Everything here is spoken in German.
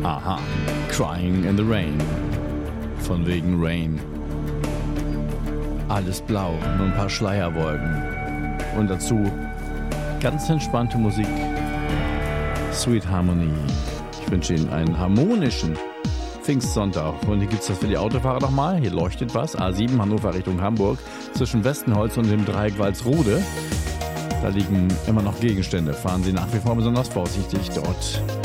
Aha, Crying in the Rain. Von wegen Rain. Alles blau, nur ein paar Schleierwolken. Und dazu ganz entspannte Musik. Sweet Harmony. Ich wünsche Ihnen einen harmonischen Pfingstsonntag. Und hier gibt es das für die Autofahrer nochmal. Hier leuchtet was. A7 Hannover Richtung Hamburg. Zwischen Westenholz und dem Dreieck Walsrode. Da liegen immer noch Gegenstände. Fahren Sie nach wie vor besonders vorsichtig dort.